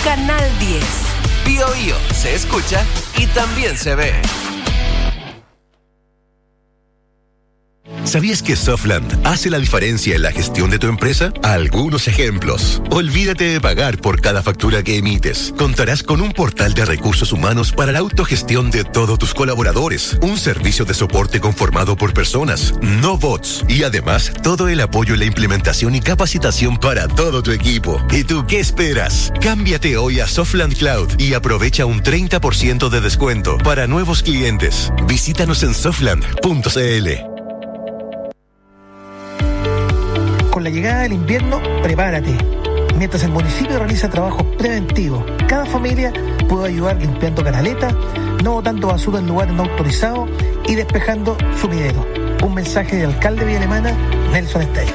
Canal 10. Bio Bio se escucha y también se ve. ¿Sabías que Softland hace la diferencia en la gestión de tu empresa? Algunos ejemplos. Olvídate de pagar por cada factura que emites. Contarás con un portal de recursos humanos para la autogestión de todos tus colaboradores. Un servicio de soporte conformado por personas, no bots. Y además, todo el apoyo en la implementación y capacitación para todo tu equipo. ¿Y tú qué esperas? Cámbiate hoy a Softland Cloud y aprovecha un 30% de descuento para nuevos clientes. Visítanos en softland.cl. Con la llegada del invierno, prepárate. Mientras el municipio realiza trabajos preventivos, cada familia puede ayudar limpiando canaletas, no botando basura en lugares no autorizados y despejando sumidero. Un mensaje del alcalde de Villa Alemana, Nelson Estay.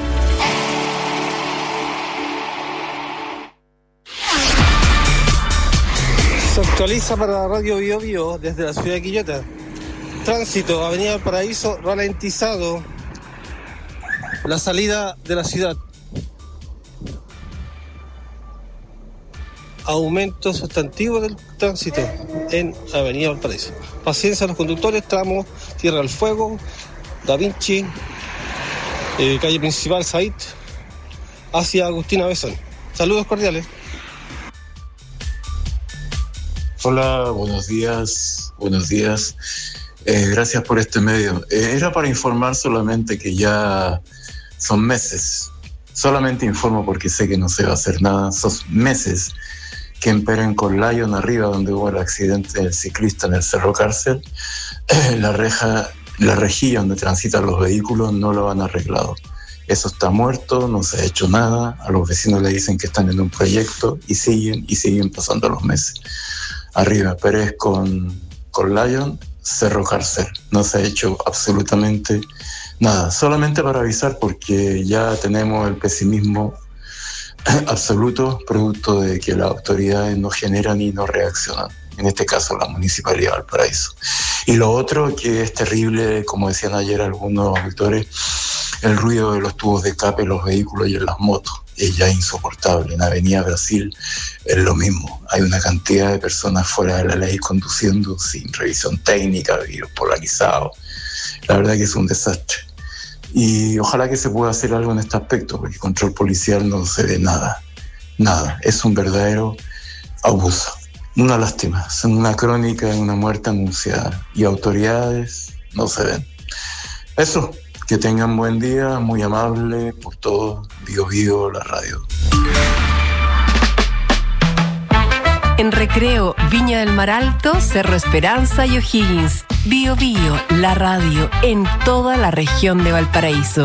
Se actualiza para la radio Bio Bio desde la ciudad de Quillota. Tránsito, Avenida Valparaíso, ralentizado. La salida de la ciudad. Aumento sustantivo del tránsito en Avenida Valparaíso. Paciencia a los conductores, tramo Tierra del Fuego, Da Vinci, calle principal Said, hacia Agustina Besón. Saludos cordiales. Hola, buenos días. Gracias por este medio. Era para informar solamente que ya son meses. Solamente informo porque sé que no se va a hacer nada. Son meses que en Perencorlayon, arriba donde hubo el accidente del ciclista en el Cerro Cárcel, la rejilla donde transitan los vehículos no lo han arreglado. Eso está muerto, no se ha hecho nada. A los vecinos le dicen que están en un proyecto y siguen pasando los meses. Arriba, Pérez con Lyon, Cerro Cárcel. No se ha hecho absolutamente nada. Solamente para avisar porque ya tenemos el pesimismo absoluto producto de que las autoridades no generan y no reaccionan. En este caso, la Municipalidad de Valparaíso. Y lo otro que es terrible, como decían ayer algunos auditores, el ruido de los tubos de escape en los vehículos y en las motos. Es ya insoportable. En Avenida Brasil es lo mismo. Hay una cantidad de personas fuera de la ley conduciendo sin revisión técnica, vidrios polarizados. La verdad que es un desastre. Y ojalá que se pueda hacer algo en este aspecto, porque control policial no se ve nada. Nada. Es un verdadero abuso. Una lástima. Es una crónica de una muerte anunciada. Y autoridades no se ven. Eso. Que tengan buen día, muy amable por todo. Bio Bio, la radio. En Recreo, Viña del Mar Alto, Cerro Esperanza y O'Higgins. Bio Bio, la radio en toda la región de Valparaíso.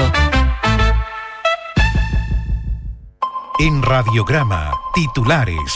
En Radiograma, titulares.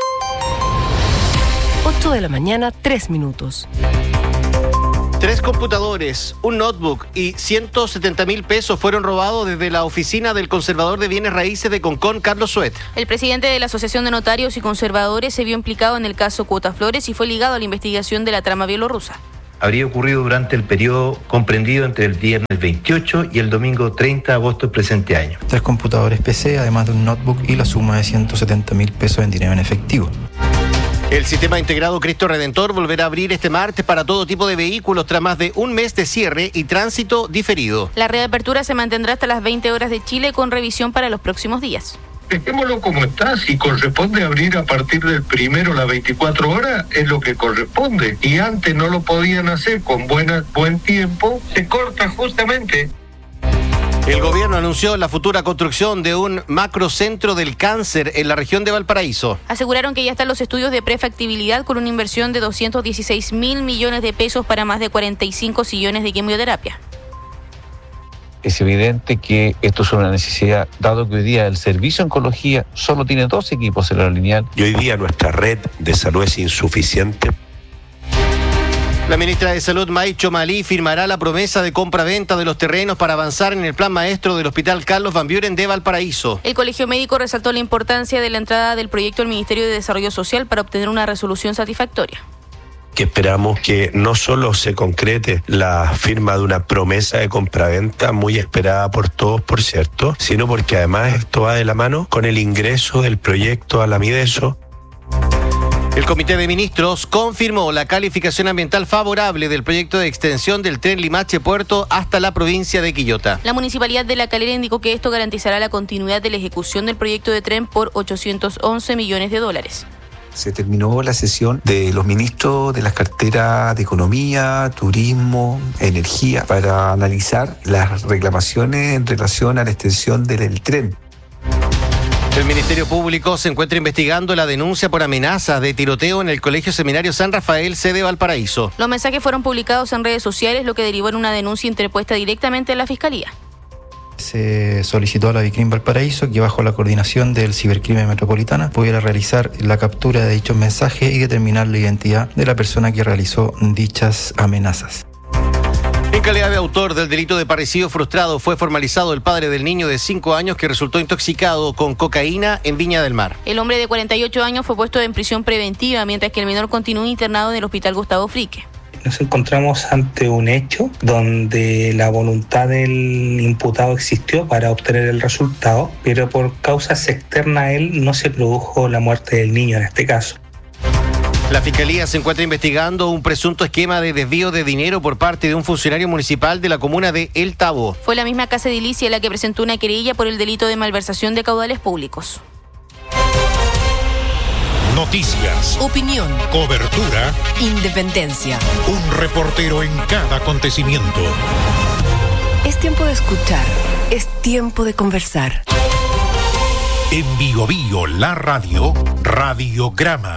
8 de la mañana, 3 minutos. 3 computadores, un notebook y 170.000 pesos fueron robados desde la oficina del conservador de bienes raíces de Concón, Carlos Suet. El presidente de la Asociación de Notarios y Conservadores se vio implicado en el caso Cuota Flores y fue ligado a la investigación de la trama bielorrusa. Habría ocurrido durante el periodo comprendido entre el viernes 28 y el domingo 30 de agosto del presente año. 3 computadores PC, además de un notebook y la suma de 170.000 pesos en dinero en efectivo. El sistema integrado Cristo Redentor volverá a abrir este martes para todo tipo de vehículos tras más de un mes de cierre y tránsito diferido. La reapertura se mantendrá hasta las 20 horas de Chile con revisión para los próximos días. Dejémoslo como está. Si corresponde abrir a partir del 1 las 24 horas, es lo que corresponde. Y antes no lo podían hacer con buen tiempo, se corta justamente. El gobierno anunció la futura construcción de un macrocentro del cáncer en la región de Valparaíso. Aseguraron que ya están los estudios de prefactibilidad con una inversión de 216.000 millones de pesos para más de 45 sillones de quimioterapia. Es evidente que esto es una necesidad, dado que hoy día el servicio de oncología solo tiene 2 equipos en la lineal. Y hoy día nuestra red de salud es insuficiente. La ministra de Salud, May Chomalí, firmará la promesa de compra-venta de los terrenos para avanzar en el plan maestro del Hospital Carlos Van Buren de Valparaíso. El Colegio Médico resaltó la importancia de la entrada del proyecto al Ministerio de Desarrollo Social para obtener una resolución satisfactoria. Que esperamos que no solo se concrete la firma de una promesa de compraventa muy esperada por todos, por cierto, sino porque además esto va de la mano con el ingreso del proyecto a la Mideso. El Comité de Ministros confirmó la calificación ambiental favorable del proyecto de extensión del tren Limache-Puerto hasta la provincia de Quillota. La Municipalidad de La Calera indicó que esto garantizará la continuidad de la ejecución del proyecto de tren por $811 millones. Se terminó la sesión de los ministros de las carteras de Economía, Turismo, Energía, para analizar las reclamaciones en relación a la extensión del tren. El Ministerio Público se encuentra investigando la denuncia por amenazas de tiroteo en el Colegio Seminario San Rafael, sede Valparaíso. Los mensajes fueron publicados en redes sociales, lo que derivó en una denuncia interpuesta directamente a la Fiscalía. Se solicitó a la Vicrim Valparaíso que bajo la coordinación del Cibercrimen Metropolitana pudiera realizar la captura de dichos mensajes y determinar la identidad de la persona que realizó dichas amenazas. En calidad de autor del delito de parricidio frustrado fue formalizado el padre del niño de 5 años que resultó intoxicado con cocaína en Viña del Mar. El hombre de 48 años fue puesto en prisión preventiva, mientras que el menor continúa internado en el Hospital Gustavo Frique. Nos encontramos ante un hecho donde la voluntad del imputado existió para obtener el resultado, pero por causas externas a él no se produjo la muerte del niño en este caso. La Fiscalía se encuentra investigando un presunto esquema de desvío de dinero por parte de un funcionario municipal de la comuna de El Tabo. Fue la misma Casa Edilicia la que presentó una querella por el delito de malversación de caudales públicos. Noticias, opinión, cobertura, independencia. Un reportero en cada acontecimiento. Es tiempo de escuchar, es tiempo de conversar. En Bio Bio, la radio, Radiograma.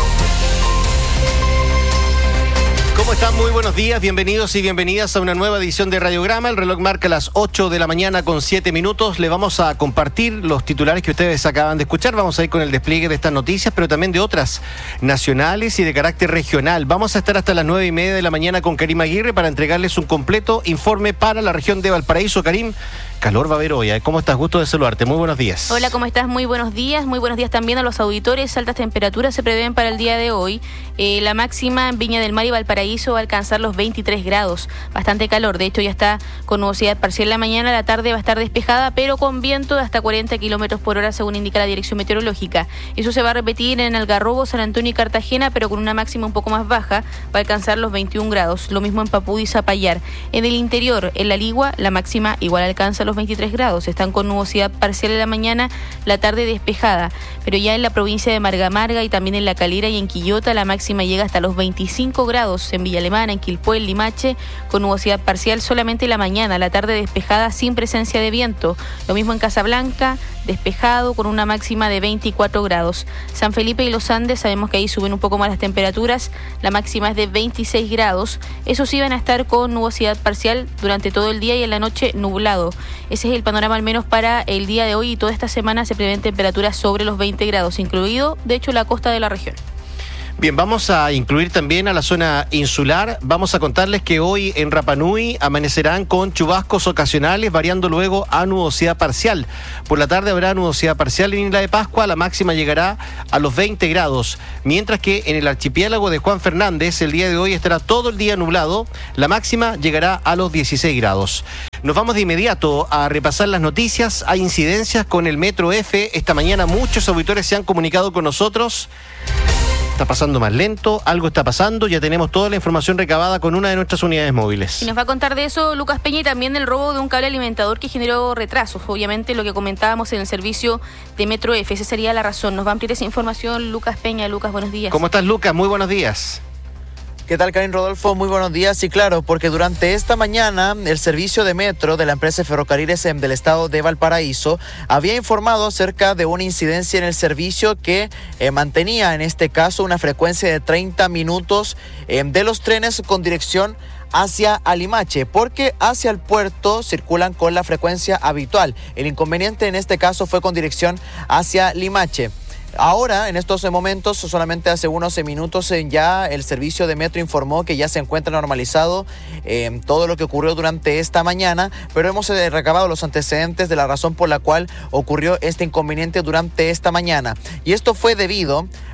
¿Cómo están? Muy buenos días, bienvenidos y bienvenidas a una nueva edición de Radiograma. El reloj marca las 8 de la mañana con 7 minutos. Le vamos a compartir los titulares que ustedes acaban de escuchar. Vamos a ir con el despliegue de estas noticias, pero también de otras nacionales y de carácter regional. Vamos a estar hasta las 9:30 de la mañana con Karim Aguirre para entregarles un completo informe para la región de Valparaíso. Karim, calor va a haber hoy. ¿Cómo estás? Gusto de saludarte. Muy buenos días. Hola, ¿cómo estás? Muy buenos días. Muy buenos días también a los auditores. Altas temperaturas se prevén para el día de hoy. La máxima en Viña del Mar y Valparaíso va a alcanzar los 23 grados. Bastante calor. De hecho, ya está con nubosidad parcial la mañana. La tarde va a estar despejada, pero con viento de hasta 40 kilómetros por hora, según indica la Dirección Meteorológica. Eso se va a repetir en Algarrobo, San Antonio y Cartagena, pero con una máxima un poco más baja. Va a alcanzar los 21 grados. Lo mismo en Papú y Zapallar. En el interior, en La Ligua, la máxima igual alcanza los 23 grados. Están con nubosidad parcial en la mañana, la tarde despejada. Pero ya en la provincia de Marga y también en La Calera y en Quillota, la máxima llega hasta los 25 grados. En Villa Alemana, en Quilpué, en Limache, con nubosidad parcial solamente la mañana, la tarde despejada sin presencia de viento. Lo mismo en Casablanca, despejado con una máxima de 24 grados. San Felipe y Los Andes, sabemos que ahí suben un poco más las temperaturas, la máxima es de 26 grados. Esos sí van a estar con nubosidad parcial durante todo el día y en la noche nublado. Ese es el panorama al menos para el día de hoy y toda esta semana se prevén temperaturas sobre los 20 grados, incluido de hecho la costa de la región. Bien, vamos a incluir también a la zona insular. Vamos a contarles que hoy en Rapa Nui amanecerán con chubascos ocasionales, variando luego a nubosidad parcial. Por la tarde habrá nubosidad parcial en Isla de Pascua, la máxima llegará a los 20 grados. Mientras que en el archipiélago de Juan Fernández, el día de hoy estará todo el día nublado, la máxima llegará a los 16 grados. Nos vamos de inmediato a repasar las noticias. Hay incidencias con el Metro F. Esta mañana muchos auditores se han comunicado con nosotros. Está pasando más lento, algo está pasando, ya tenemos toda la información recabada con una de nuestras unidades móviles. Y nos va a contar de eso Lucas Peña y también del robo de un cable alimentador que generó retrasos. Obviamente lo que comentábamos en el servicio de Metro F, esa sería la razón. Nos va a ampliar esa información Lucas Peña. Lucas, buenos días. ¿Cómo estás, Lucas? Muy buenos días. ¿Qué tal, Karin Rodolfo? Muy buenos días. Sí, claro, porque durante esta mañana el servicio de metro de la empresa de ferrocarriles del estado de Valparaíso había informado acerca de una incidencia en el servicio que mantenía en este caso una frecuencia de 30 minutos de los trenes con dirección hacia Limache, porque hacia el puerto circulan con la frecuencia habitual. El inconveniente en este caso fue con dirección hacia Limache. Ahora, en estos momentos, solamente hace unos minutos ya el servicio de metro informó que ya se encuentra normalizado todo lo que ocurrió durante esta mañana, pero hemos recabado los antecedentes de la razón por la cual ocurrió este inconveniente durante esta mañana. Y esto fue debido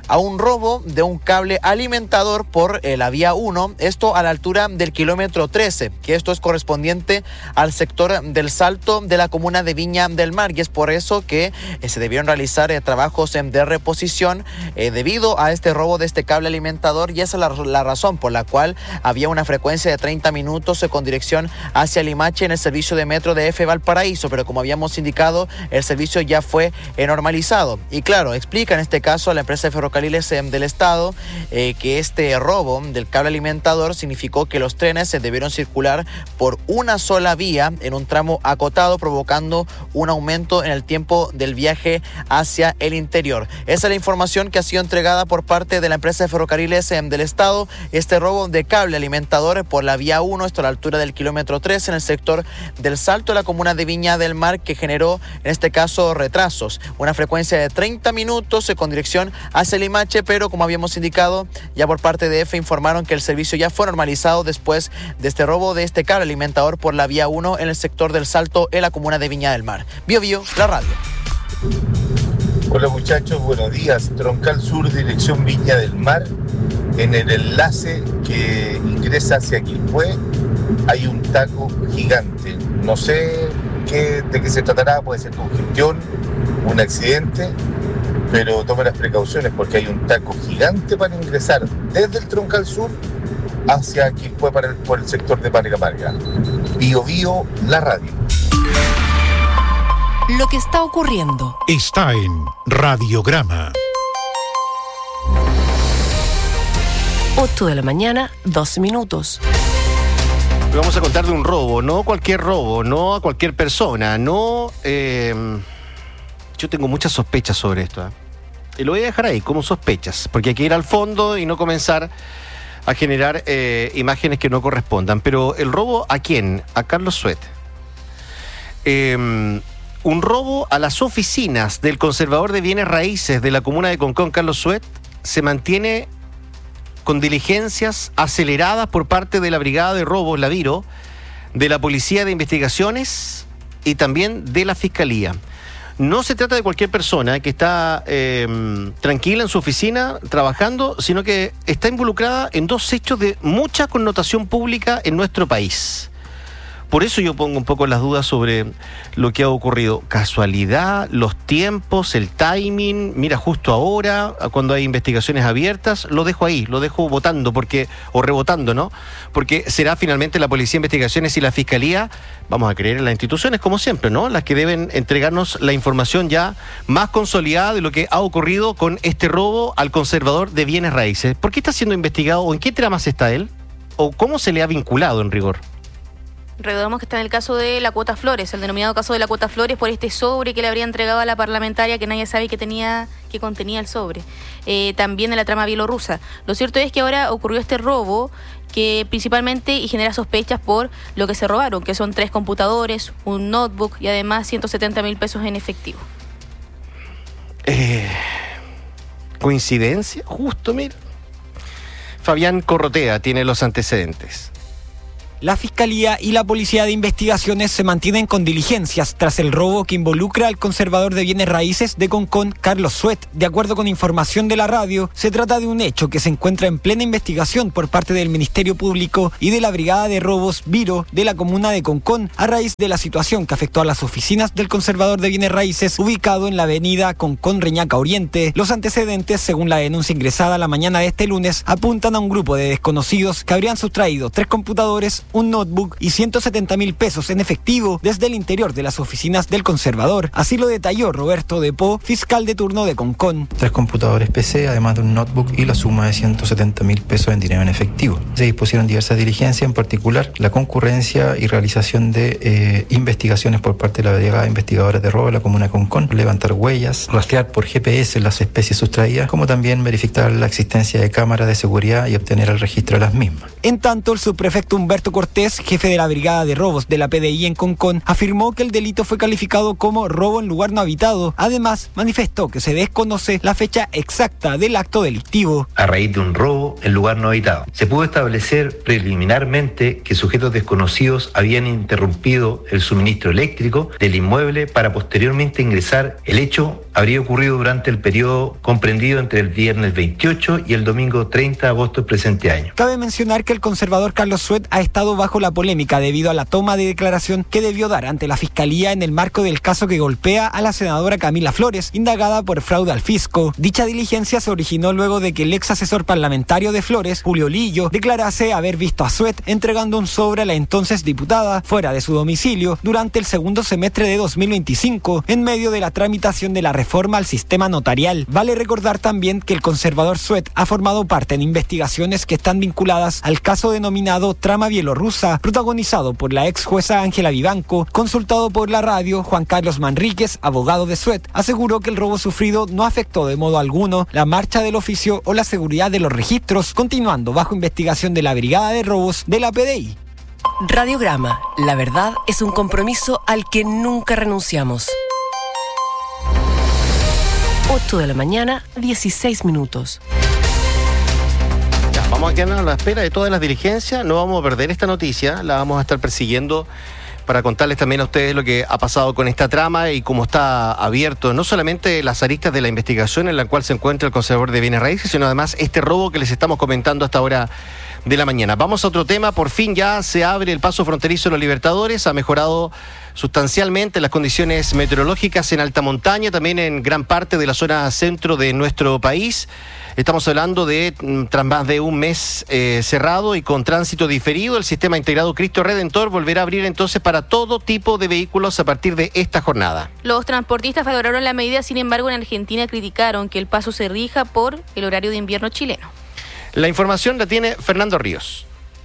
a un robo de un cable alimentador por la vía 1, esto a la altura del kilómetro 13, que esto es correspondiente al sector del Salto de la comuna de Viña del Mar, y es por eso que se debieron realizar trabajos de reposición debido a este robo de este cable alimentador, y esa es la razón por la cual había una frecuencia de 30 minutos con dirección hacia Limache en el servicio de metro de F Valparaíso, pero como habíamos indicado, el servicio ya fue normalizado. Y claro, explica en este caso a la empresa de ferrocarriles del Estado que este robo del cable alimentador significó que los trenes se debieron circular por una sola vía en un tramo acotado, provocando un aumento en el tiempo del viaje hacia el interior. Esa es la información que ha sido entregada por parte de la empresa de ferrocarriles del Estado. Este robo de cable alimentador por la vía 1, esto a la altura del kilómetro 3 en el sector del Salto de la comuna de Viña del Mar, que generó en este caso retrasos, una frecuencia de 30 minutos con dirección hacia Limache, pero como habíamos indicado, ya por parte de EFE informaron que el servicio ya fue normalizado después de este robo de este cable alimentador por la vía 1 en el sector del Salto en la comuna de Viña del Mar. Bio Bio, la radio. Hola muchachos, buenos días. Troncal Sur, dirección Viña del Mar. En el enlace que ingresa hacia Quilpué hay un taco gigante. No sé de qué se tratará, puede ser congestión, un accidente, pero tomen las precauciones porque hay un taco gigante para ingresar desde el Troncal Sur hacia Quilpué por el sector de Parga Parga. Bio Bio, la radio. Lo que está ocurriendo está en Radiograma. 8 de la mañana, 12 minutos. Vamos a contar de un robo, no cualquier robo, no a cualquier persona, no... Yo tengo muchas sospechas sobre esto, y lo voy a dejar ahí, como sospechas, porque hay que ir al fondo y no comenzar a generar imágenes que no correspondan. Pero el robo, ¿a quién? A Carlos Suet. Un robo a las oficinas del conservador de bienes raíces de la comuna de Concón, Carlos Suet, se mantiene con diligencias aceleradas por parte de la Brigada de Robos, la Viro, de la Policía de Investigaciones y también de la Fiscalía. No se trata de cualquier persona que está tranquila en su oficina trabajando, sino que está involucrada en dos hechos de mucha connotación pública en nuestro país. Por eso yo pongo un poco las dudas sobre lo que ha ocurrido. Casualidad, los tiempos, el timing. Mira, justo ahora, cuando hay investigaciones abiertas, lo dejo ahí, lo dejo votando, o rebotando, ¿no? Porque será finalmente la Policía de Investigaciones y la Fiscalía, vamos a creer en las instituciones como siempre, ¿no? Las que deben entregarnos la información ya más consolidada de lo que ha ocurrido con este robo al conservador de bienes raíces. ¿Por qué está siendo investigado o en qué tramas está él? ¿O cómo se le ha vinculado en rigor? Recordamos que está en el caso de la cuota Flores, el denominado caso de la cuota Flores, por este sobre que le habría entregado a la parlamentaria que nadie sabe que contenía el sobre. También en la trama bielorrusa. Lo cierto es que ahora ocurrió este robo que principalmente y genera sospechas por lo que se robaron, que son 3 computadores, un notebook y además 170.000 pesos en efectivo. ¿Coincidencia? Justo, mira. Fabián Corrotea tiene los antecedentes. La Fiscalía y la Policía de Investigaciones se mantienen con diligencias tras el robo que involucra al conservador de bienes raíces de Concón, Carlos Suet. De acuerdo con información de la radio, se trata de un hecho que se encuentra en plena investigación por parte del Ministerio Público y de la Brigada de Robos Viro de la comuna de Concón, a raíz de la situación que afectó a las oficinas del conservador de bienes raíces ubicado en la avenida Concón Reñaca Oriente. Los antecedentes, según la denuncia ingresada la mañana de este lunes, apuntan a un grupo de desconocidos que habrían sustraído 3 computadores, un notebook y 170.000 pesos en efectivo desde el interior de las oficinas del conservador. Así lo detalló Roberto Depó, fiscal de turno de Concón. 3 computadores PC, además de un notebook y la suma de 170.000 pesos en dinero en efectivo. Se dispusieron diversas diligencias, en particular la concurrencia y realización de investigaciones por parte de la Brigada de Investigadores de Robo de la comuna de Concón, levantar huellas, rastrear por GPS las especies sustraídas, como también verificar la existencia de cámaras de seguridad y obtener el registro de las mismas. En tanto, el subprefecto Humberto Cortés, jefe de la Brigada de Robos de la PDI en Concón, afirmó que el delito fue calificado como robo en lugar no habitado. Además, manifestó que se desconoce la fecha exacta del acto delictivo. A raíz de un robo en lugar no habitado, se pudo establecer preliminarmente que sujetos desconocidos habían interrumpido el suministro eléctrico del inmueble para posteriormente ingresar. El hecho habría ocurrido durante el periodo comprendido entre el viernes 28 y el domingo 30 de agosto del presente año. Cabe mencionar que el conservador Carlos Suet ha estado bajo la polémica debido a la toma de declaración que debió dar ante la Fiscalía en el marco del caso que golpea a la senadora Camila Flores, indagada por fraude al fisco. Dicha diligencia se originó luego de que el ex asesor parlamentario de Flores, Julio Lillo, declarase haber visto a Suet entregando un sobre a la entonces diputada fuera de su domicilio durante el segundo semestre de 2025, en medio de la tramitación de la reforma al sistema notarial. Vale recordar también que el conservador Suet ha formado parte en investigaciones que están vinculadas al caso denominado Trama Bielorrusa, protagonizado por la ex jueza Ángela Vivanco. Consultado por la radio, Juan Carlos Manríquez, abogado de Suet, aseguró que el robo sufrido no afectó de modo alguno la marcha del oficio o la seguridad de los registros, continuando bajo investigación de la Brigada de Robos de la PDI. Radiograma, la verdad es un compromiso al que nunca renunciamos. 8 de la mañana, 16 minutos. Ya, vamos a quedarnos a la espera de todas las diligencias, no vamos a perder esta noticia, la vamos a estar persiguiendo para contarles también a ustedes lo que ha pasado con esta trama y cómo está abierto no solamente las aristas de la investigación en la cual se encuentra el conservador de bienes raíces, sino además este robo que les estamos comentando hasta ahora de la mañana. Vamos a otro tema, por fin ya se abre el paso fronterizo de los Libertadores, ha mejorado sustancialmente las condiciones meteorológicas en alta montaña, también en gran parte de la zona centro de nuestro país. Estamos hablando de tras más de un mes cerrado y con tránsito diferido. El sistema integrado Cristo Redentor volverá a abrir entonces para todo tipo de vehículos a partir de esta jornada. Los transportistas valoraron la medida, sin embargo en Argentina criticaron que el paso se rija por el horario de invierno chileno. La información la tiene Fernando Ríos.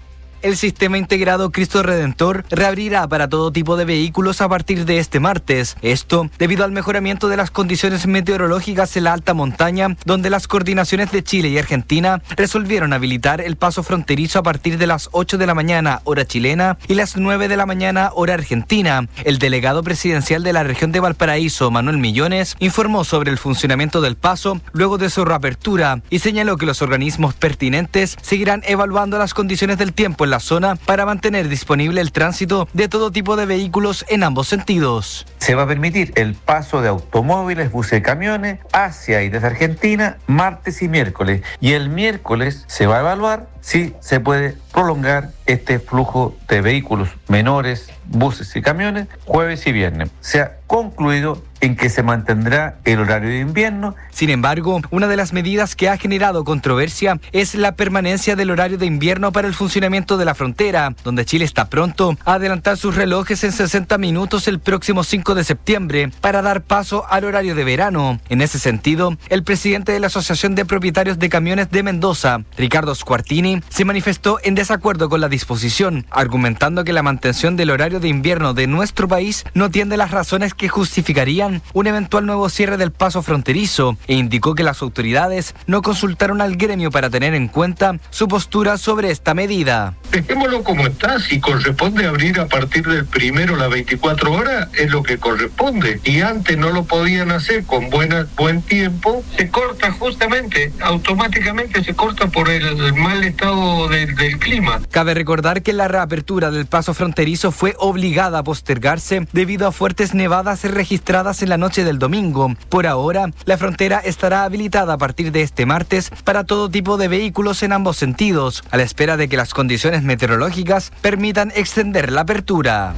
El sistema integrado Cristo Redentor reabrirá para todo tipo de vehículos a partir de este martes. Esto debido al mejoramiento de las condiciones meteorológicas en la alta montaña, donde las coordinaciones de Chile y Argentina resolvieron habilitar el paso fronterizo a partir de las 8 de la mañana, hora chilena, y las 9 de la mañana, hora argentina. El delegado presidencial de la región de Valparaíso, Manuel Millones, informó sobre el funcionamiento del paso luego de su reapertura y señaló que los organismos pertinentes seguirán evaluando las condiciones del tiempo en la zona para mantener disponible el tránsito de todo tipo de vehículos en ambos sentidos. Se va a permitir el paso de automóviles, buses y camiones hacia y desde Argentina martes y miércoles. Y el miércoles se va a evaluar si se puede prolongar este flujo de vehículos menores, buses y camiones, jueves y viernes. Se ha concluido en que se mantendrá el horario de invierno. Sin embargo, una de las medidas que ha generado controversia es la permanencia del horario de invierno para el funcionamiento de la frontera, donde Chile está pronto a adelantar sus relojes en 60 minutos el próximo 5 de septiembre para dar paso al horario de verano. En ese sentido, el presidente de la Asociación de Propietarios de Camiones de Mendoza, Ricardo Squartini, se manifestó en desacuerdo con la disposición, argumentando que la mantención del horario de invierno de nuestro país no tiene las razones que justificarían un eventual nuevo cierre del paso fronterizo, e indicó que las autoridades no consultaron al gremio para tener en cuenta su postura sobre esta medida. Dejémoslo como está, si corresponde abrir a partir del primero las 24 horas, es lo que corresponde, y antes no lo podían hacer con buen tiempo, se corta justamente, automáticamente se corta por el mal estado del clima. Cabe recordar que la reapertura del paso fronterizo fue obligada a postergarse debido a fuertes nevadas registradas en la noche del domingo. Por ahora, la frontera estará habilitada a partir de este martes para todo tipo de vehículos en ambos sentidos, a la espera de que las condiciones meteorológicas permitan extender la apertura.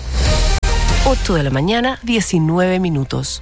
8 de la mañana, 19 minutos.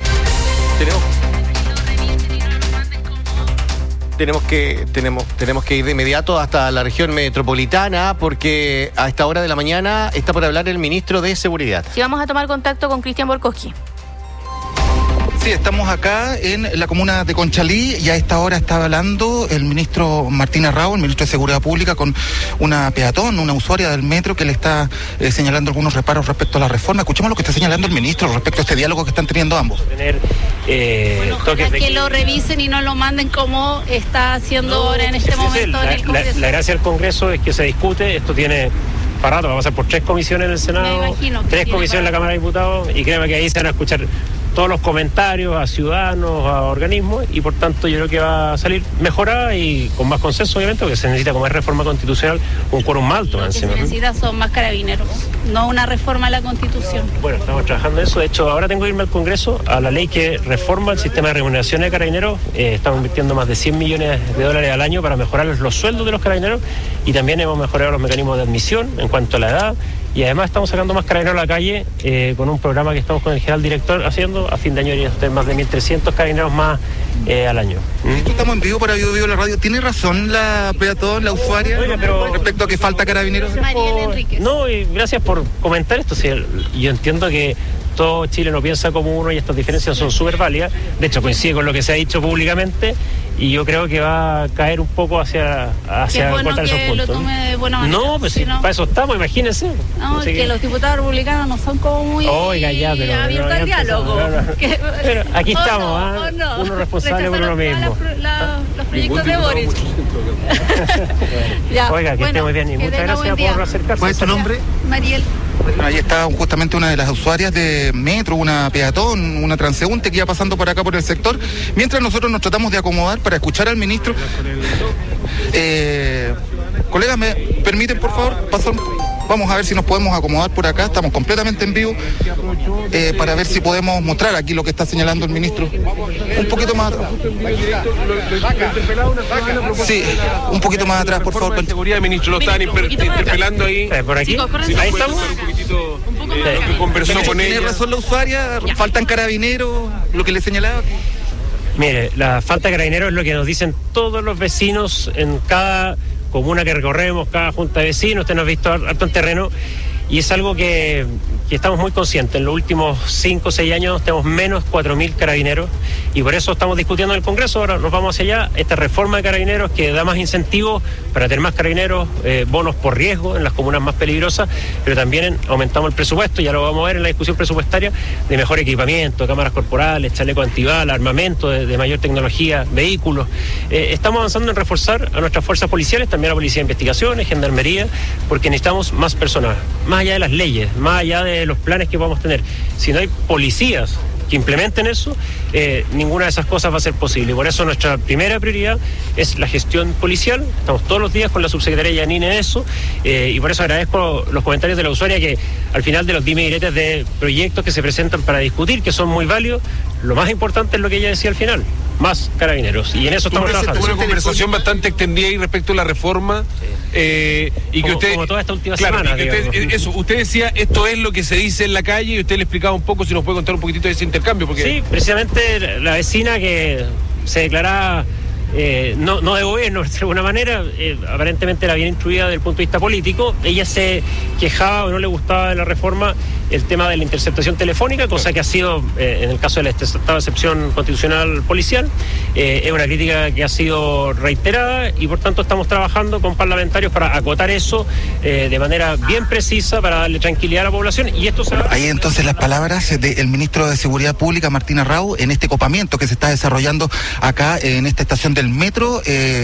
Tenemos que ir de inmediato hasta la región metropolitana porque a esta hora de la mañana está por hablar el ministro de Seguridad. Sí, vamos a tomar contacto con Cristian Borkowski. Sí, estamos acá en la comuna de Conchalí y a esta hora está hablando el ministro Martín Arrau, el ministro de Seguridad Pública, con una peatón, una usuaria del metro que le está señalando algunos reparos respecto a la reforma. Escuchemos lo que está señalando el ministro respecto a este diálogo que están teniendo ambos. Ojalá que lo revisen y no lo manden como está haciendo ahora en este momento en el Congreso. La gracia del Congreso es que se discute, esto tiene para rato, va a pasar por 3 comisiones en el Senado, 3 comisiones en la Cámara de Diputados y créeme que ahí se van a escuchar todos los comentarios a ciudadanos, a organismos, y por tanto yo creo que va a salir mejorada y con más consenso, obviamente, porque se necesita, como es reforma constitucional, un quórum más alto. Lo que se necesita son más carabineros, no una reforma a la Constitución. Bueno, estamos trabajando en eso. De hecho, ahora tengo que irme al Congreso a la ley que reforma el sistema de remuneración de carabineros. Estamos invirtiendo más de $100 millones al año para mejorar los sueldos de los carabineros, y también hemos mejorado los mecanismos de admisión en cuanto a la edad, y además estamos sacando más carabineros a la calle con un programa que estamos con el general director haciendo. A fin de año irían más de 1.300 carabineros más al año. Estamos en vivo para Vivo Vivo la radio. ¿Tiene razón la peatón, la usuaria, respecto a que falta carabineros? No, y gracias por comentar esto. Sí, yo entiendo que todo Chile no piensa como uno y estas diferencias son súper válidas. De hecho, coincide con lo que se ha dicho públicamente, y yo creo que va a caer un poco hacia bueno esos puntos. lo tome de buena manera. No, pues sí, para eso estamos, imagínense. No, es que los diputados republicanos no son como muy abiertos al diálogo. Pero aquí estamos, uno responsable por uno mismo. Los proyectos de Boris. Oiga, que esté muy bien y muchas gracias por acercarse. ¿Cuál es tu nombre? Mariel. Bueno, ahí está justamente una de las usuarias de metro, una peatón, una transeúnte que iba pasando por acá por el sector, mientras nosotros nos tratamos de acomodar para escuchar al ministro. Colegas, ¿me permiten por favor pasar? Vamos a ver si nos podemos acomodar por acá, estamos completamente en vivo, para ver si podemos mostrar aquí lo que está señalando el ministro. Un poquito más atrás. Sí, un poquito más atrás, por favor. De seguridad, ministro, lo están interpelando ahí. ¿Por aquí? Ahí estamos. Lo que conversó con ella. ¿Tiene razón la usuaria? ¿Faltan carabineros? Lo que le señalaba. Mire, la falta de carabineros es lo que nos dicen todos los vecinos en cada comuna que recorremos, cada junta de vecinos. Usted nos ha visto harto en terreno, y es algo que estamos muy conscientes. En los últimos 5 o 6 años tenemos menos 4.000 carabineros, y por eso estamos discutiendo en el Congreso. Ahora nos vamos hacia allá, esta reforma de carabineros que da más incentivos para tener más carabineros, bonos por riesgo en las comunas más peligrosas, pero también aumentamos el presupuesto, ya lo vamos a ver en la discusión presupuestaria, de mejor equipamiento, cámaras corporales, chaleco antibala, armamento de mayor tecnología, vehículos. Estamos avanzando en reforzar a nuestras fuerzas policiales, también a la Policía de Investigaciones, Gendarmería, porque necesitamos más personal, más allá de las leyes, más allá de los planes que podamos tener. Si no hay policías que implementen eso, ninguna de esas cosas va a ser posible. Y por eso nuestra primera prioridad es la gestión policial. Estamos todos los días con la subsecretaria Yanine en eso, y por eso agradezco los comentarios de la usuaria, que al final de los dime y diretes de proyectos que se presentan para discutir, que son muy válidos, lo más importante es lo que ella decía al final: más carabineros, y en eso estamos trabajando. Una conversación bastante extendida y respecto a la reforma, y que usted, como toda esta última claro, semana, usted decía, esto es lo que se dice en la calle, y usted le explicaba un poco, si nos puede contar un poquitito de ese intercambio. Porque... Sí, precisamente la vecina que se declaraba no de gobierno, de alguna manera, aparentemente era bien instruida desde el punto de vista político. Ella se quejaba o no le gustaba de la reforma el tema de la interceptación telefónica, cosa que ha sido, en el caso de la estaba excepción constitucional policial, es una crítica que ha sido reiterada, y por tanto estamos trabajando con parlamentarios para acotar eso de manera bien precisa, para darle tranquilidad a la población, y esto se va... Ahí entonces las palabras del ministro de Seguridad Pública, Martín Arrau, en este copamiento que se está desarrollando acá en esta estación del metro,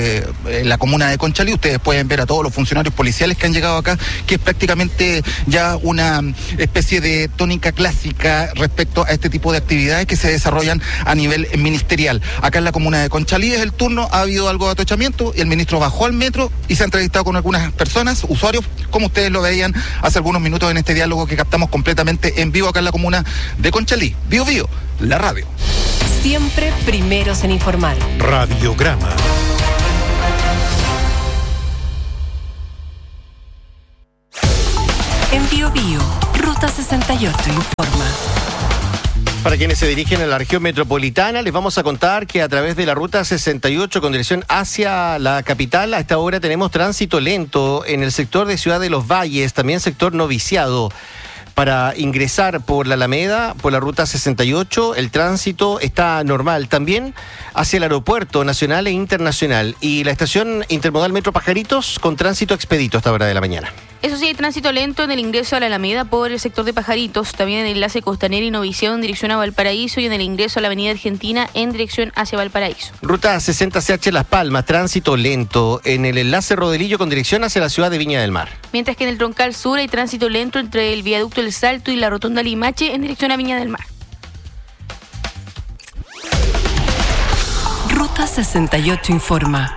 en la comuna de Conchalí. Ustedes pueden ver a todos los funcionarios policiales que han llegado acá, que es prácticamente ya una especie de tónica clásica respecto a este tipo de actividades que se desarrollan a nivel ministerial. Acá en la comuna de Conchalí es el turno, ha habido algo de atochamiento, y el ministro bajó al metro y se ha entrevistado con algunas personas, usuarios, como ustedes lo veían hace algunos minutos en este diálogo que captamos completamente en vivo acá en la comuna de Conchalí. Vivo Vivo, la radio. Siempre primeros en informar. Radiograma. En Bio Bio, Ruta 68 informa. Para quienes se dirigen a la región metropolitana, les vamos a contar que a través de la Ruta 68 con dirección hacia la capital, a esta hora tenemos tránsito lento en el sector de Ciudad de los Valles, también sector Noviciado. Para ingresar por la Alameda, por la Ruta 68, el tránsito está normal. También hacia el aeropuerto nacional e internacional. Y la estación intermodal Metro Pajaritos con tránsito expedito a esta hora de la mañana. Eso sí, hay tránsito lento en el ingreso a la Alameda por el sector de Pajaritos, también en el enlace Costanera y Noviciado en dirección a Valparaíso, y en el ingreso a la Avenida Argentina en dirección hacia Valparaíso. Ruta 60CH Las Palmas, tránsito lento en el enlace Rodelillo con dirección hacia la ciudad de Viña del Mar. Mientras que en el Troncal Sur hay tránsito lento entre el viaducto El Salto y la rotonda Limache en dirección a Viña del Mar. Ruta 68 informa.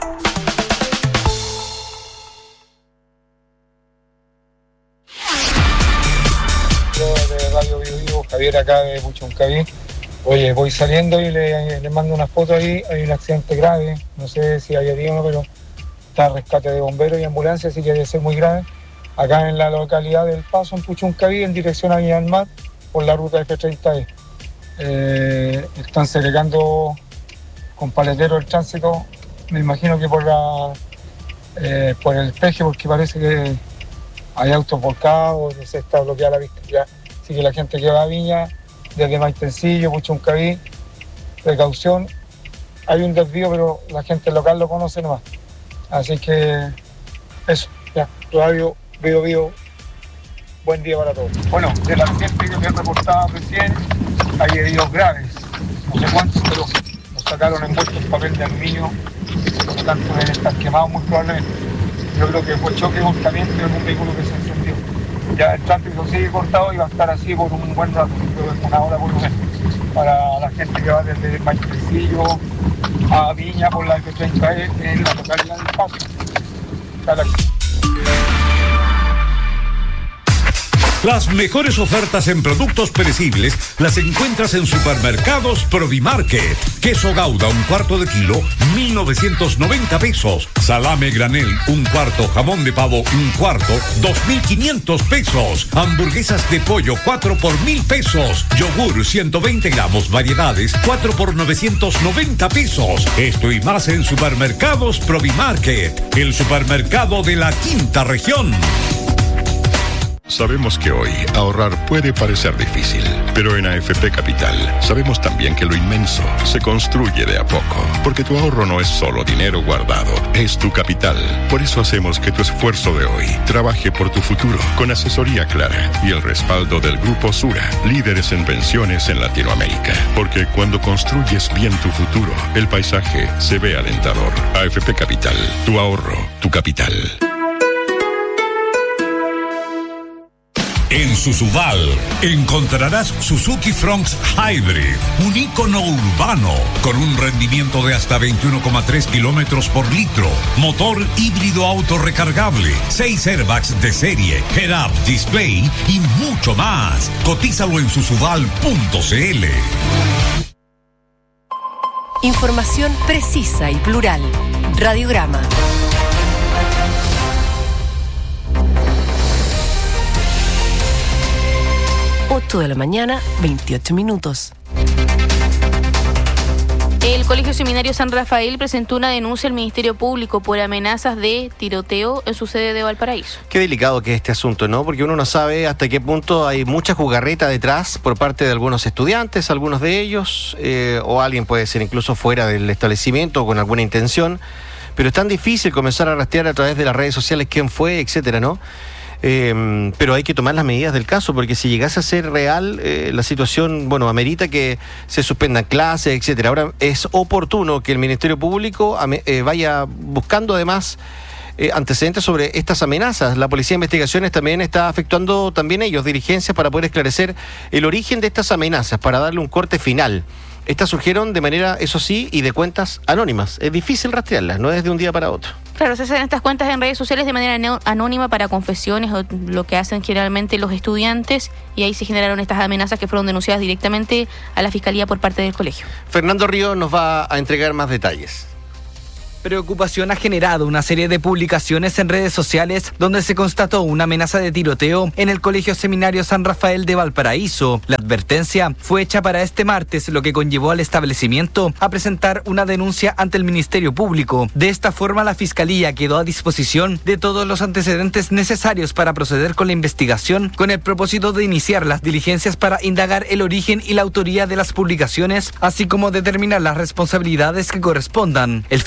Yo de Radio Bio, Javier acá de Puchuncaví. Oye, voy saliendo y le mando una foto ahí, hay un accidente grave, no sé si hay herido o no, pero está rescate de bomberos y ambulancia, así que debe ser muy grave. Acá en la localidad del Paso, en Puchuncaví, en dirección a Viña del Mar, por la ruta F30E. Están segregando con paletero el tránsito, me imagino que por el peje, porque parece que hay autos volcados, se está bloqueada la vista ya. Así que la gente que va a Viña, desde Maitencillo, Puchuncaví, precaución. Hay un desvío, pero la gente local lo conoce nomás. Así que eso, ya, Radio Bio, buen día para todos. Bueno, del accidente que me reportaba recién, hay heridos graves, no sé cuántos, pero nos sacaron envueltos en papel de aluminio, por lo tanto deben estar quemados muy probablemente. Yo creo que fue choque volcamiento de algún vehículo que se encendió. Ya el tráfico sigue cortado y va a estar así por un buen rato, creo que una hora por lo menos, para la gente que va desde Maitencillo a Viña por la F30E en la localidad del Paso. Las mejores ofertas en productos perecibles las encuentras en Supermercados Provimarket. Queso Gouda, 1/4 kilo, 1.990 pesos. Salame granel, 1/4. Jamón de pavo, 1/4, 2.500 pesos. Hamburguesas de pollo, 4 por 1.000 pesos. Yogur, 120 gramos, variedades, 4 por 990 pesos. Esto y más en Supermercados Provimarket, el supermercado de la quinta región. Sabemos que hoy ahorrar puede parecer difícil, pero en AFP Capital sabemos también que lo inmenso se construye de a poco, porque tu ahorro no es solo dinero guardado, es tu capital. Por eso hacemos que tu esfuerzo de hoy trabaje por tu futuro, con asesoría clara y el respaldo del Grupo Sura, líderes en pensiones en Latinoamérica. Porque cuando construyes bien tu futuro, el paisaje se ve alentador. AFP Capital, tu ahorro, tu capital. En Susubal encontrarás Suzuki Fronx Hybrid, un ícono urbano con un rendimiento de hasta 21,3 kilómetros por litro, motor híbrido autorrecargable, 6 airbags de serie, head-up display y mucho más. Cotízalo en susubal.cl. Información precisa y plural. Radiograma. 8 de la mañana, 28 minutos. El Colegio Seminario San Rafael presentó una denuncia al Ministerio Público por amenazas de tiroteo en su sede de Valparaíso. Qué delicado que es este asunto, ¿no? Porque uno no sabe hasta qué punto hay mucha jugarreta detrás por parte de algunos estudiantes, algunos de ellos, o alguien puede ser incluso fuera del establecimiento con alguna intención, pero es tan difícil comenzar a rastrear a través de las redes sociales quién fue, etcétera, ¿no? Pero hay que tomar las medidas del caso, porque si llegase a ser real, la situación, bueno, amerita que se suspendan clases, etcétera. Ahora es oportuno que el Ministerio Público vaya buscando además antecedentes sobre estas amenazas. La Policía de Investigaciones también está efectuando ellos diligencias para poder esclarecer el origen de estas amenazas, para darle un corte final. Estas surgieron de manera, eso sí, y de cuentas anónimas. Es difícil rastrearlas, no es de un día para otro. Claro, se hacen estas cuentas en redes sociales de manera anónima para confesiones, o lo que hacen generalmente los estudiantes, y ahí se generaron estas amenazas que fueron denunciadas directamente a la Fiscalía por parte del colegio. Fernando Río nos va a entregar más detalles. Preocupación ha generado una serie de publicaciones en redes sociales donde se constató una amenaza de tiroteo en el Colegio Seminario San Rafael de Valparaíso. La advertencia fue hecha para este martes, lo que conllevó al establecimiento a presentar una denuncia ante el Ministerio Público. De esta forma, la Fiscalía quedó a disposición de todos los antecedentes necesarios para proceder con la investigación, con el propósito de iniciar las diligencias para indagar el origen y la autoría de las publicaciones, así como determinar las responsabilidades que correspondan. El fiscal de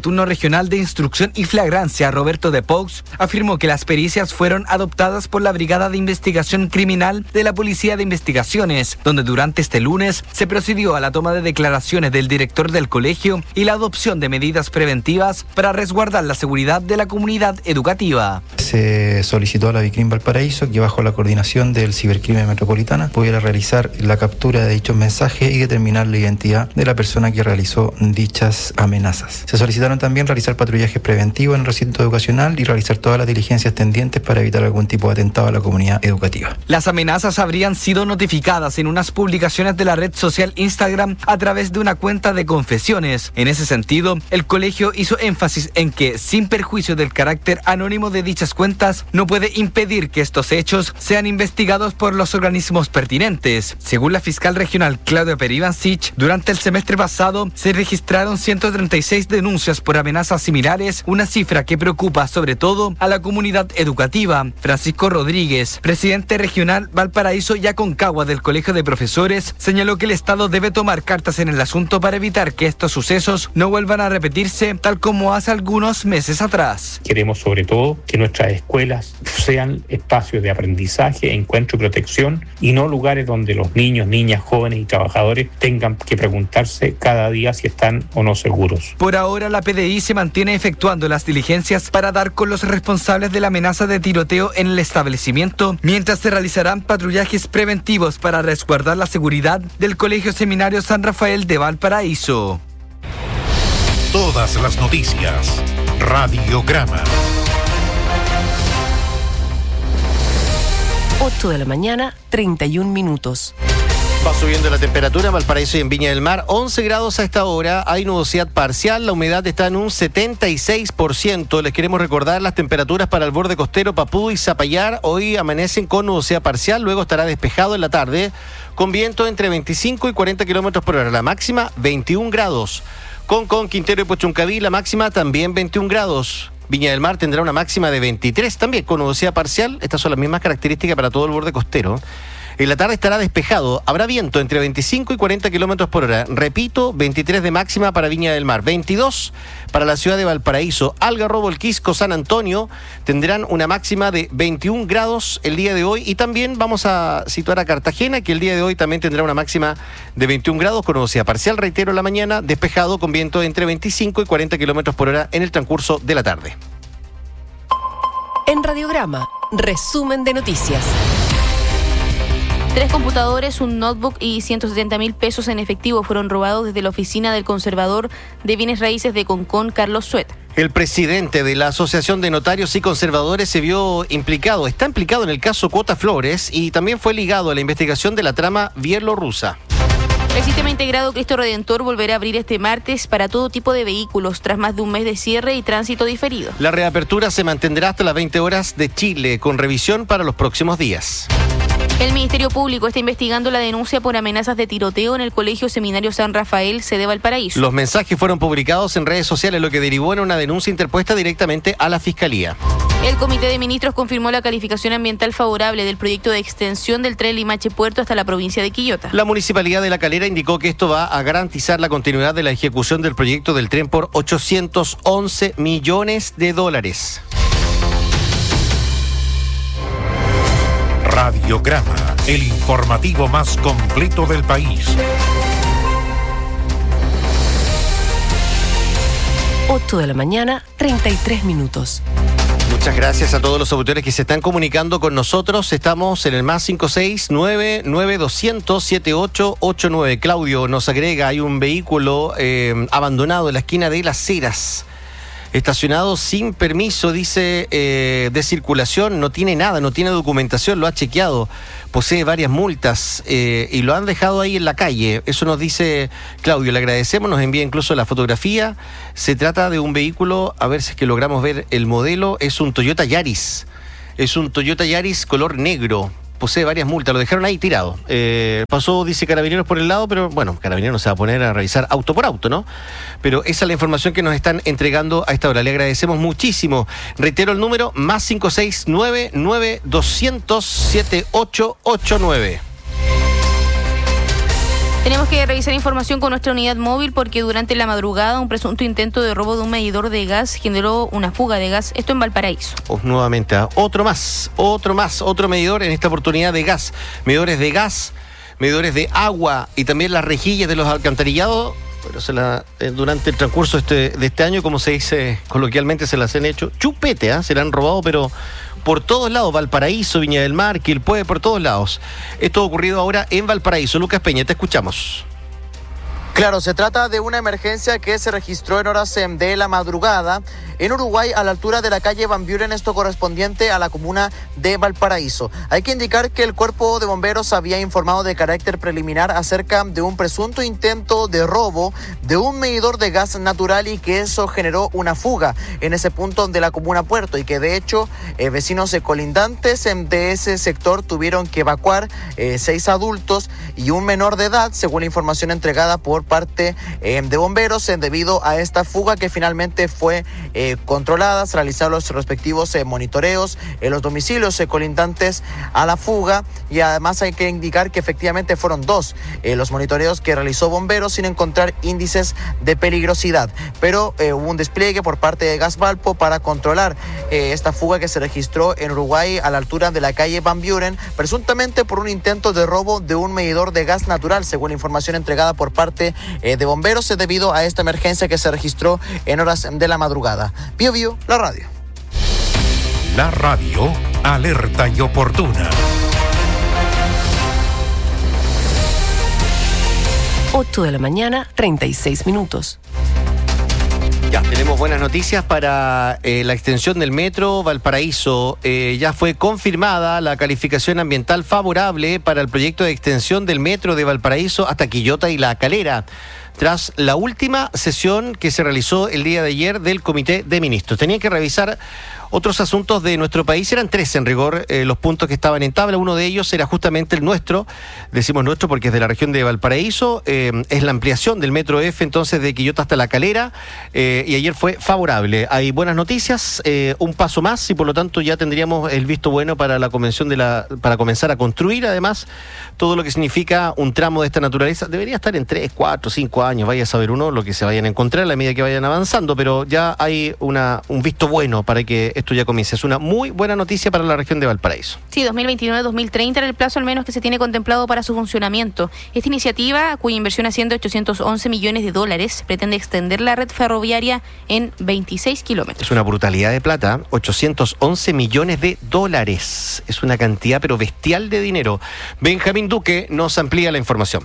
Turno Regional de Instrucción y Flagrancia, Roberto de Paux, afirmó que las pericias fueron adoptadas por la Brigada de Investigación Criminal de la Policía de Investigaciones, donde durante este lunes se procedió a la toma de declaraciones del director del colegio y la adopción de medidas preventivas para resguardar la seguridad de la comunidad educativa. Se solicitó a la Vicrim Valparaíso que bajo la coordinación del Cibercrimen Metropolitana pudiera realizar la captura de dichos mensajes y determinar la identidad de la persona que realizó dichas amenazas. Se solicitaron también realizar patrullajes preventivos en el recinto educacional y realizar todas las diligencias tendientes para evitar algún tipo de atentado a la comunidad educativa. Las amenazas habrían sido notificadas en unas publicaciones de la red social Instagram a través de una cuenta de confesiones. En ese sentido, el colegio hizo énfasis en que, sin perjuicio del carácter anónimo de dichas cuentas, no puede impedir que estos hechos sean investigados por los organismos pertinentes. Según la fiscal regional Claudia Perivancic, durante el semestre pasado se registraron 136 denuncias por amenazas similares, una cifra que preocupa sobre todo a la comunidad educativa. Francisco Rodríguez, presidente regional Valparaíso y Aconcagua del Colegio de Profesores, señaló que el Estado debe tomar cartas en el asunto para evitar que estos sucesos no vuelvan a repetirse tal como hace algunos meses atrás. Queremos sobre todo que nuestras escuelas sean espacios de aprendizaje, encuentro y protección y no lugares donde los niños, niñas, jóvenes y trabajadores tengan que preguntarse cada día si están o no seguros. Por ahora la PDI se mantiene efectuando las diligencias para dar con los responsables de la amenaza de tiroteo en el establecimiento, mientras se realizarán patrullajes preventivos para resguardar la seguridad del Colegio Seminario San Rafael de Valparaíso. Todas las noticias. Radiograma. 8 de la mañana, 31 minutos. Va subiendo la temperatura en Valparaíso y en Viña del Mar. 11 grados a esta hora, hay nubosidad parcial, la humedad está en un 76%. Les queremos recordar las temperaturas para el borde costero, Papú y Zapallar. Hoy amanecen con nubosidad parcial, luego estará despejado en la tarde, con viento entre 25 y 40 kilómetros por hora. La máxima, 21 grados. Concón, Quintero y Puchuncaví, la máxima también 21 grados. Viña del Mar tendrá una máxima de 23, también con nubosidad parcial. Estas son las mismas características para todo el borde costero. En la tarde estará despejado, habrá viento entre 25 y 40 kilómetros por hora. Repito, 23 de máxima para Viña del Mar, 22 para la ciudad de Valparaíso. Algarrobo, El Quisco, San Antonio tendrán una máxima de 21 grados el día de hoy. Y también vamos a situar a Cartagena, que el día de hoy también tendrá una máxima de 21 grados con nubosidad parcial, reitero, la mañana, despejado con viento entre 25 y 40 kilómetros por hora en el transcurso de la tarde. En Radiograma, resumen de noticias. 3 computadores, un notebook y 170.000 pesos en efectivo fueron robados desde la oficina del conservador de bienes raíces de Concón, Carlos Suet. El presidente de la Asociación de Notarios y Conservadores se vio implicado, está implicado en el caso Cuota Flores y también fue ligado a la investigación de la trama bielorrusa. El sistema integrado Cristo Redentor volverá a abrir este martes para todo tipo de vehículos tras más de un mes de cierre y tránsito diferido. La reapertura se mantendrá hasta las 20 horas de Chile, con revisión para los próximos días. El Ministerio Público está investigando la denuncia por amenazas de tiroteo en el Colegio Seminario San Rafael, sede Valparaíso. Los mensajes fueron publicados en redes sociales, lo que derivó en una denuncia interpuesta directamente a la Fiscalía. El Comité de Ministros confirmó la calificación ambiental favorable del proyecto de extensión del tren Limache Puerto hasta la provincia de Quillota. La Municipalidad de La Calera indicó que esto va a garantizar la continuidad de la ejecución del proyecto del tren por $811 millones. Radiograma, el informativo más completo del país. 8 de la mañana, 33 minutos. Muchas gracias a todos los auditores que se están comunicando con nosotros. Estamos en el más 569-9200-7889. Claudio nos agrega, hay un vehículo abandonado en la esquina de Las Heras. Estacionado sin permiso, dice, de circulación, no tiene nada, no tiene documentación, lo ha chequeado, posee varias multas y lo han dejado ahí en la calle. Eso nos dice Claudio, le agradecemos, nos envía incluso la fotografía. Se trata de un vehículo, a ver si es que logramos ver el modelo, es un Toyota Yaris. Es un Toyota Yaris color negro. Posee varias multas, lo dejaron ahí tirado. Pasó, dice Carabineros por el lado, pero bueno, Carabineros no se va a poner a revisar auto por auto, ¿no? Pero esa es la información que nos están entregando a esta hora. Le agradecemos muchísimo. Reitero el número, más 569-9200-7889. Tenemos que revisar información con nuestra unidad móvil porque durante la madrugada un presunto intento de robo de un medidor de gas generó una fuga de gas, esto en Valparaíso. Nuevamente, otro medidor en esta oportunidad de gas. Medidores de gas, medidores de agua y también las rejillas de los alcantarillados. Bueno, durante el transcurso de este año, como se dice coloquialmente, se las han hecho chupete, se la han robado, pero por todos lados, Valparaíso, Viña del Mar, Quilpué, por todos lados. Esto ha ocurrido ahora en Valparaíso. Lucas Peña, te escuchamos. Claro, se trata de una emergencia que se registró en horas de la madrugada en Uruguay, a la altura de la calle Van Buren, esto correspondiente a la comuna de Valparaíso. Hay que indicar que el cuerpo de bomberos había informado de carácter preliminar acerca de un presunto intento de robo de un medidor de gas natural y que eso generó una fuga en ese punto de la comuna Puerto y que de hecho vecinos colindantes de ese sector tuvieron que evacuar 6 adultos y un menor de edad, según la información entregada por parte de bomberos debido a esta fuga que finalmente fue controlada. Se realizaron los respectivos monitoreos en los domicilios colindantes a la fuga y además hay que indicar que efectivamente fueron 2 los monitoreos que realizó bomberos sin encontrar índices de peligrosidad, pero hubo un despliegue por parte de Gas Valpo para controlar esta fuga que se registró en Uruguay a la altura de la calle Van Buren, presuntamente por un intento de robo de un medidor de gas natural, según la información entregada por parte de bomberos debido a esta emergencia que se registró en horas de la madrugada. Bio Bio, la radio. La radio, alerta y oportuna. 8 de la mañana, 36 minutos. Ya, tenemos buenas noticias para la extensión del metro Valparaíso. Ya fue confirmada la calificación ambiental favorable para el proyecto de extensión del metro de Valparaíso hasta Quillota y La Calera, tras la última sesión que se realizó el día de ayer del Comité de Ministros. Tenían que revisar otros asuntos de nuestro país, eran 3 en rigor los puntos que estaban en tabla. Uno de ellos era justamente el nuestro, decimos nuestro porque es de la región de Valparaíso, es la ampliación del metro F entonces de Quillota hasta La Calera, y ayer fue favorable. Hay buenas noticias, un paso más y por lo tanto ya tendríamos el visto bueno para la convención para comenzar a construir. Además, todo lo que significa un tramo de esta naturaleza debería estar en 3, 4, 5 años, vaya a saber uno lo que se vayan a encontrar a la medida que vayan avanzando, pero ya hay un visto bueno para que esto ya comienza. Es una muy buena noticia para la región de Valparaíso. Sí, 2029-2030 era el plazo al menos que se tiene contemplado para su funcionamiento. Esta iniciativa, cuya inversión asciende a $811 millones, pretende extender la red ferroviaria en 26 kilómetros. Es una brutalidad de plata, $811 millones. Es una cantidad pero bestial de dinero. Benjamín Duque nos amplía la información.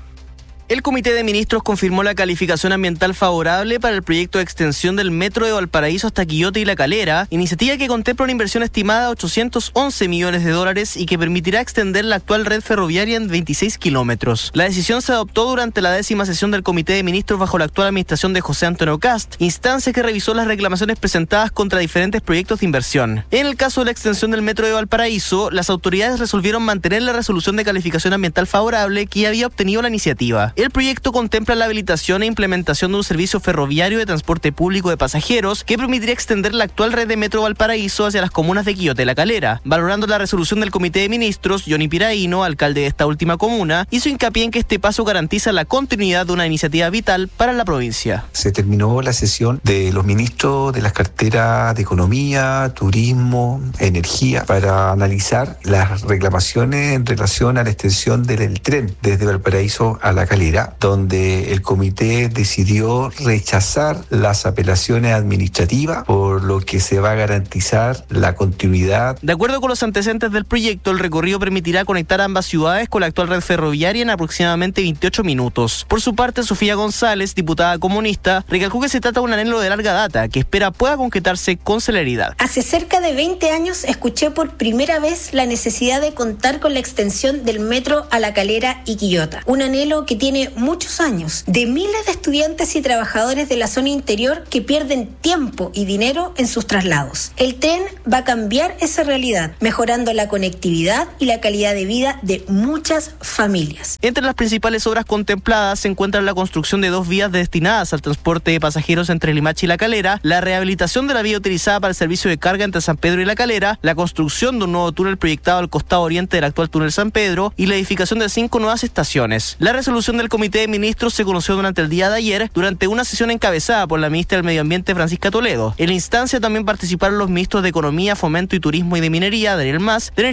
El Comité de Ministros confirmó la calificación ambiental favorable para el proyecto de extensión del metro de Valparaíso hasta Quillota y La Calera, iniciativa que contempla una inversión estimada de $811 millones y que permitirá extender la actual red ferroviaria en 26 kilómetros. La decisión se adoptó durante la 10ª sesión del Comité de Ministros bajo la actual administración de José Antonio Cast, instancia que revisó las reclamaciones presentadas contra diferentes proyectos de inversión. En el caso de la extensión del metro de Valparaíso, las autoridades resolvieron mantener la resolución de calificación ambiental favorable que había obtenido la iniciativa. El proyecto contempla la habilitación e implementación de un servicio ferroviario de transporte público de pasajeros que permitiría extender la actual red de metro Valparaíso hacia las comunas de Quillota y La Calera. Valorando la resolución del Comité de Ministros, Johnny Piraíno, alcalde de esta última comuna, hizo hincapié en que este paso garantiza la continuidad de una iniciativa vital para la provincia. Se terminó la sesión de los ministros de las carteras de Economía, Turismo, Energía, para analizar las reclamaciones en relación a la extensión del tren desde Valparaíso a La Calera, donde el comité decidió rechazar las apelaciones administrativas, por lo que se va a garantizar la continuidad. De acuerdo con los antecedentes del proyecto, el recorrido permitirá conectar ambas ciudades con la actual red ferroviaria en aproximadamente 28 minutos. Por su parte, Sofía González, diputada comunista, recalcó que se trata de un anhelo de larga data que espera pueda concretarse con celeridad. Hace cerca de 20 años escuché por primera vez la necesidad de contar con la extensión del metro a La Calera y Quillota, un anhelo que tiene muchos años, de miles de estudiantes y trabajadores de la zona interior que pierden tiempo y dinero en sus traslados. El tren va a cambiar esa realidad, mejorando la conectividad y la calidad de vida de muchas familias. Entre las principales obras contempladas se encuentran la construcción de 2 vías destinadas al transporte de pasajeros entre Limache y La Calera, la rehabilitación de la vía utilizada para el servicio de carga entre San Pedro y La Calera, la construcción de un nuevo túnel proyectado al costado oriente del actual túnel San Pedro y la edificación de 5 nuevas estaciones. La resolución del del Comité de Ministros se conoció durante el día de ayer, durante una sesión encabezada por la ministra del Medio Ambiente, Francisca Toledo. En la instancia también participaron los ministros de Economía, Fomento y Turismo y de Minería, Daniel Mas, de